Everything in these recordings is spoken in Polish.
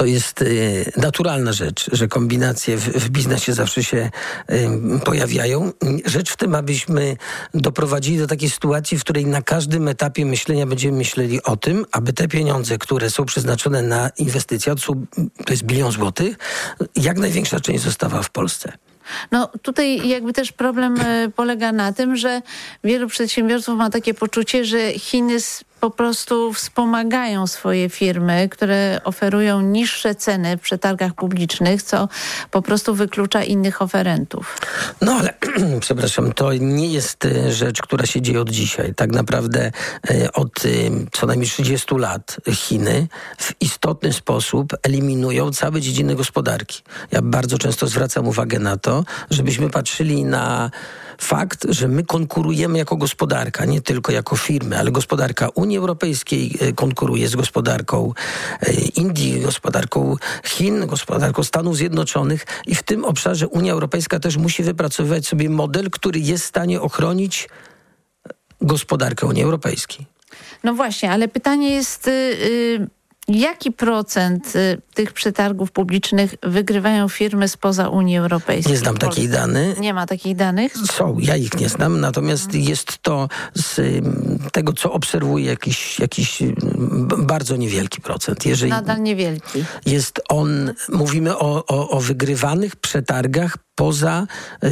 To jest naturalna rzecz, że kombinacje w biznesie zawsze się pojawiają. Rzecz w tym, abyśmy doprowadzili do takiej sytuacji, w której na każdym etapie myślenia będziemy myśleli o tym, aby te pieniądze, które są przeznaczone na inwestycje, to jest 1 bilion złotych, jak największa część została w Polsce. No tutaj jakby też problem polega na tym, że wielu przedsiębiorców ma takie poczucie, że Chiny po prostu wspomagają swoje firmy, które oferują niższe ceny w przetargach publicznych, co po prostu wyklucza innych oferentów. No ale, przepraszam, to nie jest rzecz, która się dzieje od dzisiaj. Tak naprawdę od co najmniej 30 lat Chiny w istotny sposób eliminują całe dziedziny gospodarki. Ja bardzo często zwracam uwagę na to, żebyśmy patrzyli na fakt, że my konkurujemy jako gospodarka, nie tylko jako firmy, ale gospodarka Unii Europejskiej konkuruje z gospodarką Indii, gospodarką Chin, gospodarką Stanów Zjednoczonych i w tym obszarze Unia Europejska też musi wypracowywać sobie model, który jest w stanie ochronić gospodarkę Unii Europejskiej. No właśnie, ale pytanie jest... Jaki procent tych przetargów publicznych wygrywają firmy spoza Unii Europejskiej? Nie znam takich danych. Nie ma takich danych? Są, ja ich nie znam, natomiast jest to z tego, co obserwuję, jakiś bardzo niewielki procent. Jeżeli nadal niewielki. Jest on, mówimy o wygrywanych przetargach poza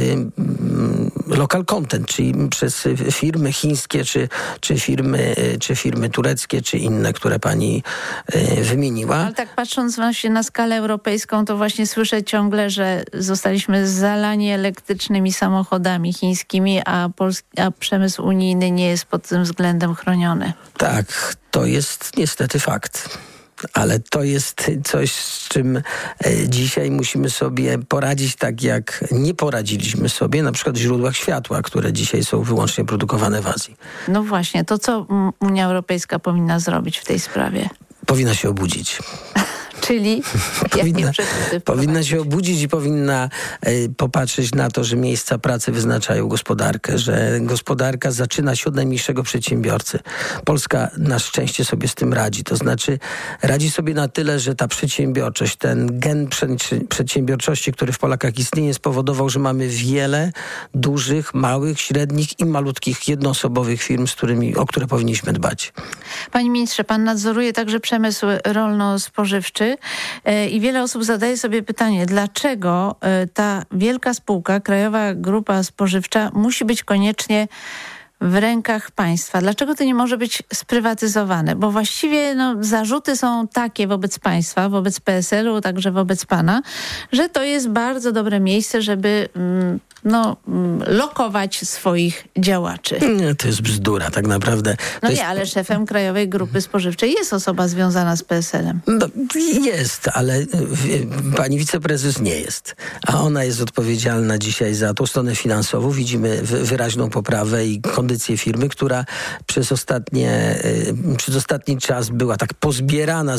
local content, czyli przez firmy chińskie, czy firmy tureckie, czy inne, które pani wymieniła. Ale tak patrząc właśnie na skalę europejską, to właśnie słyszę ciągle, że zostaliśmy zalani elektrycznymi samochodami chińskimi, a przemysł unijny nie jest pod tym względem chroniony. Tak, to jest niestety fakt. Ale to jest coś, z czym dzisiaj musimy sobie poradzić tak, jak nie poradziliśmy sobie na przykład w źródłach światła, które dzisiaj są wyłącznie produkowane w Azji. No właśnie, to co Unia Europejska powinna zrobić w tej sprawie? Powinna się obudzić. Czyli powinna się obudzić i powinna popatrzeć na to, że miejsca pracy wyznaczają gospodarkę, że gospodarka zaczyna się od najmniejszego przedsiębiorcy. Polska na szczęście sobie z tym radzi. To znaczy radzi sobie na tyle, że ta przedsiębiorczość, ten gen przedsiębiorczości, który w Polakach istnieje, spowodował, że mamy wiele dużych, małych, średnich i malutkich jednoosobowych firm, o które powinniśmy dbać. Panie ministrze, pan nadzoruje także przemysł rolno-spożywczy. I wiele osób zadaje sobie pytanie, dlaczego ta wielka spółka, Krajowa Grupa Spożywcza, musi być koniecznie w rękach państwa. Dlaczego to nie może być sprywatyzowane? Bo właściwie zarzuty są takie wobec państwa, wobec PSL-u, także wobec pana, że to jest bardzo dobre miejsce, żeby lokować swoich działaczy. Nie, to jest bzdura tak naprawdę. Ale szefem Krajowej Grupy Spożywczej jest osoba związana z PSL-em. No, jest, ale pani wiceprezes nie jest. A ona jest odpowiedzialna dzisiaj za tą stronę finansową. Widzimy wyraźną poprawę i kondycję firmy, która przez ostatni czas była tak pozbierana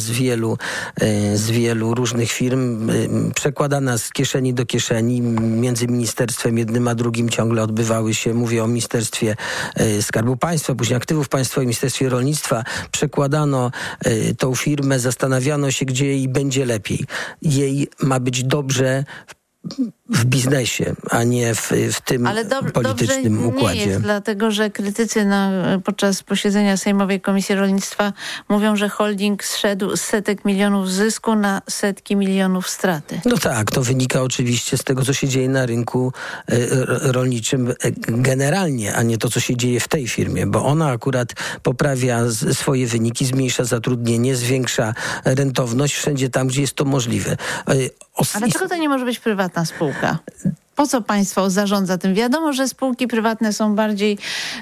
z wielu różnych firm, przekładana z kieszeni do kieszeni. Między ministerstwem jednym a drugim ciągle odbywały się, mówię o Ministerstwie Skarbu Państwa, później Aktywów Państwowych, Ministerstwie Rolnictwa. Przekładano tą firmę, zastanawiano się, gdzie jej będzie lepiej. Jej ma być dobrze w biznesie, a nie w tym politycznym układzie. Nie jest, dlatego że krytycy podczas posiedzenia Sejmowej Komisji Rolnictwa mówią, że holding zszedł z setek milionów zysku na setki milionów straty. No tak, to wynika oczywiście z tego, co się dzieje na rynku rolniczym generalnie, a nie to, co się dzieje w tej firmie, bo ona akurat poprawia swoje wyniki, zmniejsza zatrudnienie, zwiększa rentowność wszędzie tam, gdzie jest to możliwe. A dlaczego to nie może być prywatna spółka? Po co państwo zarządza tym? Wiadomo, że spółki prywatne są bardziej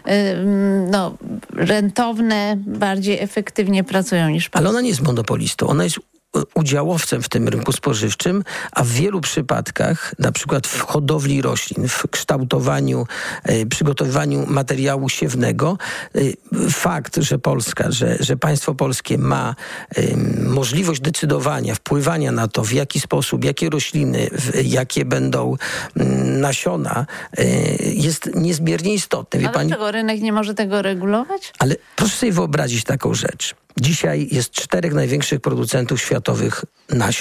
rentowne, bardziej efektywnie pracują niż państwo. Ale ona nie jest monopolistą. Ona jest udziałowcem w tym rynku spożywczym, a w wielu przypadkach, na przykład w hodowli roślin, w kształtowaniu, przygotowywaniu materiału siewnego, fakt, że Polska, że państwo polskie ma możliwość decydowania, wpływania na to, w jaki sposób, jakie rośliny, jakie będą nasiona, jest niezmiernie istotny. Dlaczego rynek nie może tego regulować? Ale proszę sobie wyobrazić taką rzecz. Dzisiaj jest 4 największych producentów światowych nasion.